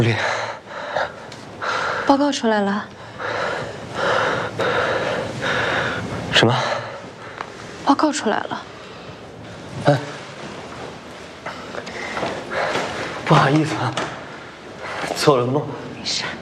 丽， 报告出来了。 什么？ 报告出来了。 哎，不好意思啊，做了个梦。 没事。